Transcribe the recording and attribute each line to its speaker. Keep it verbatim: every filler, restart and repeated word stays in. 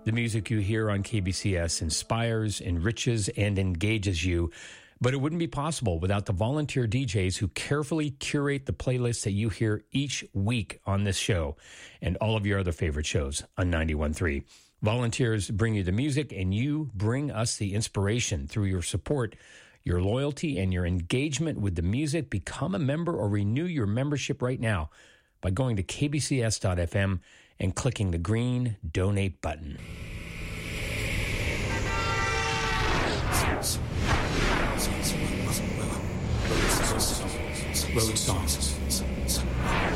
Speaker 1: The music you hear on K B C S inspires, enriches, and engages you. But it wouldn't be possible without the volunteer D Js who carefully curate the playlists that you hear each week on this show and all of your other favorite shows on ninety-one point three. Volunteers bring you the music, and you bring us the inspiration through your support, your loyalty, and your engagement with the music. Become a member or renew your membership right now by going to k b c s dot f m and clicking the green donate button.
Speaker 2: Road songs.